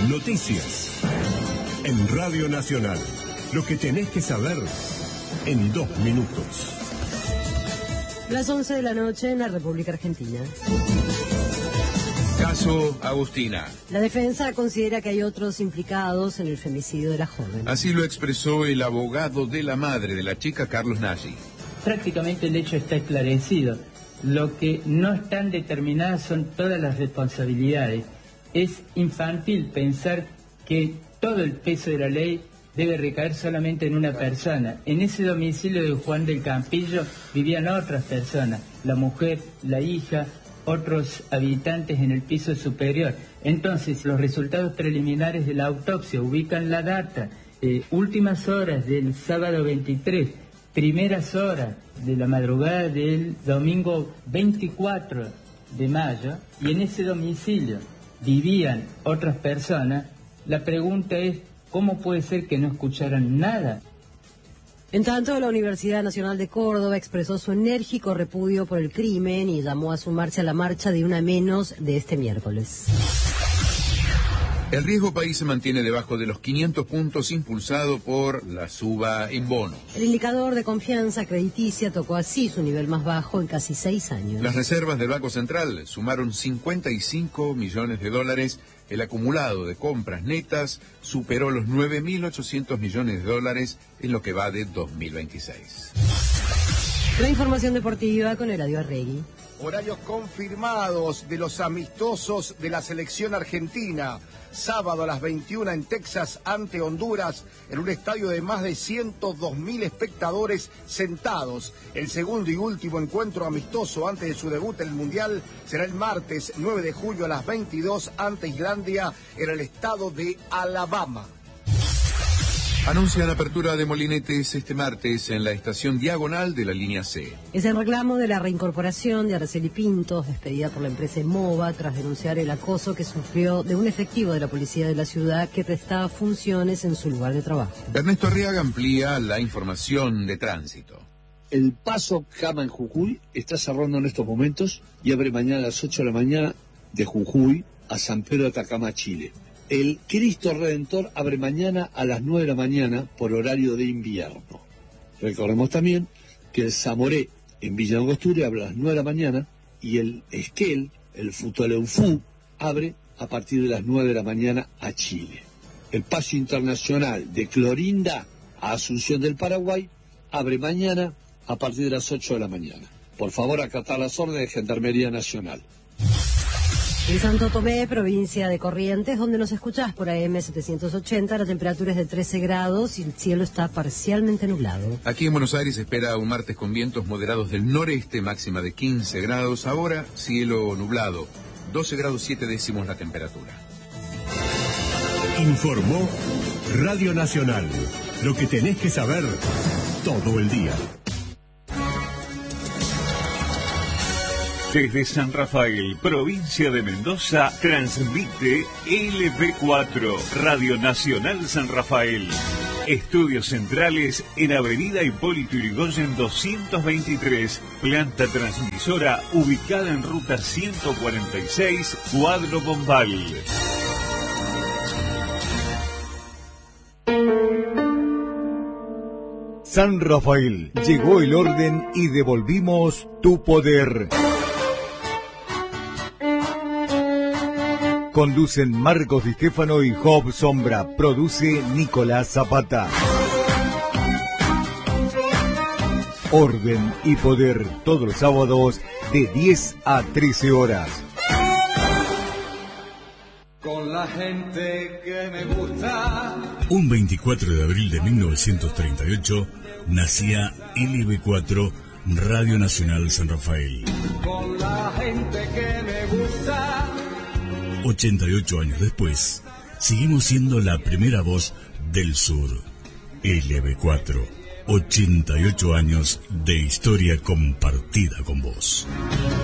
Noticias. En Radio Nacional. Lo que tenés que saber en 2 minutos. Las 11 de la noche en la República Argentina. Caso Agustina. La defensa considera que hay otros implicados en el femicidio de la joven. Así lo expresó el abogado de la madre de la chica, Carlos Nagy. Prácticamente el hecho está esclarecido. Lo que no están determinadas son todas las responsabilidades. Es infantil pensar que todo el peso de la ley debe recaer solamente en una persona. En ese domicilio de Juan del Campillo vivían otras personas, la mujer, la hija, otros habitantes en el piso superior. Entonces, los resultados preliminares de la autopsia ubican la data, últimas horas del sábado 23, primeras horas de la madrugada del domingo 24 de mayo, y en ese domicilio vivían otras personas. La pregunta es, ¿cómo puede ser que no escucharan nada? En tanto, la Universidad Nacional de Córdoba expresó su enérgico repudio por el crimen y llamó a sumarse a la marcha de una menos de este miércoles. El riesgo país se mantiene debajo de los 500 puntos impulsado por la suba en bonos. El indicador de confianza crediticia tocó así su nivel más bajo en casi 6 años. Las reservas del Banco Central sumaron 55 millones de dólares. El acumulado de compras netas superó los 9.800 millones de dólares en lo que va de 2026. La información deportiva con Eladio Arregui. Horarios confirmados de los amistosos de la selección argentina. Sábado a las 21 en Texas ante Honduras, en un estadio de más de 102.000 espectadores sentados. El segundo y último encuentro amistoso antes de su debut en el Mundial será el martes 9 de julio a las 22 ante Islandia en el estado de Alabama. Anuncian apertura de molinetes este martes en la estación diagonal de la línea C. Es el reclamo de la reincorporación de Araceli Pintos, despedida por la empresa Emova, tras denunciar el acoso que sufrió de un efectivo de la policía de la ciudad que prestaba funciones en su lugar de trabajo. Ernesto Arriaga amplía la información de tránsito. El paso Jama en Jujuy está cerrando en estos momentos y abre mañana a las 8 de la mañana de Jujuy a San Pedro de Atacama, Chile. El Cristo Redentor abre mañana a las 9 de la mañana por horario de invierno. Recordemos también que el Zamoré en Villa Angostura abre a las 9 de la mañana y el Esquel, el Futaleufú, abre a partir de las 9 de la mañana a Chile. El paso internacional de Clorinda a Asunción del Paraguay abre mañana a partir de las 8 de la mañana. Por favor, acatar las órdenes de Gendarmería Nacional. En Santo Tomé, provincia de Corrientes, donde nos escuchás por AM 780, la temperatura es de 13 grados y el cielo está parcialmente nublado. Aquí en Buenos Aires se espera un martes con vientos moderados del noreste, máxima de 15 grados. Ahora, cielo nublado, 12 grados 7 décimos la temperatura. Informó Radio Nacional. Lo que tenés que saber todo el día. Desde San Rafael, provincia de Mendoza, transmite LB4, Radio Nacional San Rafael. Estudios centrales en Avenida Hipólito Yrigoyen 223, planta transmisora ubicada en ruta 146, Cuadro Bombal. San Rafael, llegó el orden y devolvimos tu poder. Conducen Marcos Di Stefano y Job Sombra. Produce Nicolás Zapata. Orden y poder, todos los sábados de 10 a 13 horas. Con la gente que me gusta. Un 24 de abril de 1938 nacía LB4, Radio Nacional San Rafael. Con la gente que me gusta. 88 años después, seguimos siendo la primera voz del sur. LB4, 88 años de historia compartida con vos.